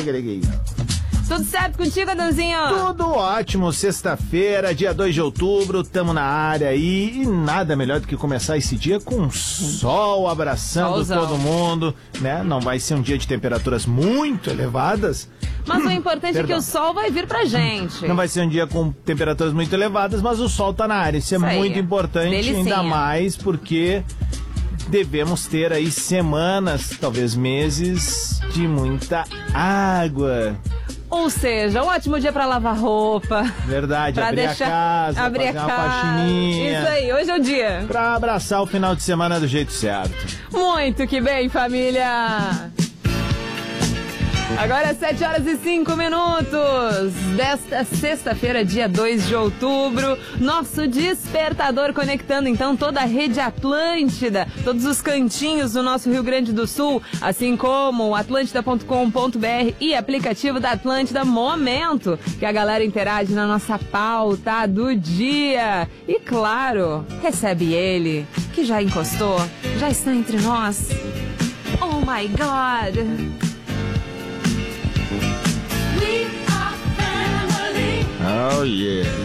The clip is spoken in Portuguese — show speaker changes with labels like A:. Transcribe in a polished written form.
A: Greguinho?
B: Tudo certo contigo, Adãozinho?
A: Tudo ótimo, sexta-feira, dia 2 de outubro, tamo na área aí, e nada melhor do que começar esse dia com sol abraçando
B: Solzão.
A: todo mundo, né? Não vai ser um dia de temperaturas muito elevadas.
B: Mas o importante é que o sol vai vir pra gente.
A: Não vai ser um dia com temperaturas muito elevadas, mas o sol tá na área. Isso é muito importante,
B: Delicinha.
A: ainda mais porque devemos ter aí semanas, talvez meses, de muita água.
B: Ou seja, um ótimo dia pra lavar roupa.
A: Verdade,
B: Pra
A: abrir
B: deixar...
A: a casa,
B: abrir
A: fazer
B: a
A: uma
B: casa.
A: faxininha.
B: Isso aí, hoje é o dia.
A: Pra abraçar o final de semana do jeito certo.
B: Muito que bem, família! Agora 7h05 desta sexta-feira, dia 2 de outubro, nosso despertador conectando então toda a rede Atlântida, todos os cantinhos do nosso Rio Grande do Sul, assim como atlântida.com.br e aplicativo da Atlântida. Momento que a galera interage na nossa pauta do dia. E claro, recebe ele, que já encostou, já está entre nós. Oh my God!
A: Oh yeah.